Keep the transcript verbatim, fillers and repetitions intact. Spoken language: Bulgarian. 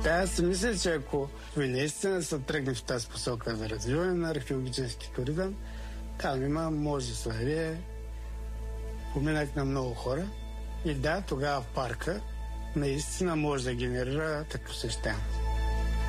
Да, аз си мисля, че ако ви наистина се тръгне в тази посока за развиване на археологически туризъм, там има множество. Поминат на много хора и да, тогава в парка наистина може да генерира такъв посещение.